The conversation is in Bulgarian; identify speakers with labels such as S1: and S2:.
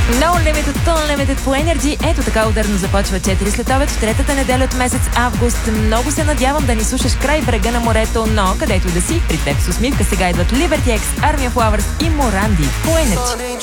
S1: No Limited, Unlimited по Energy. Ето така ударно започва 4 след обед в третата неделя от месец август. Много се надявам да ни слушаш край брега на морето, но където да си, при теб с усмивка сега идват Liberty X, Army of Lovers и Моранди по Energy.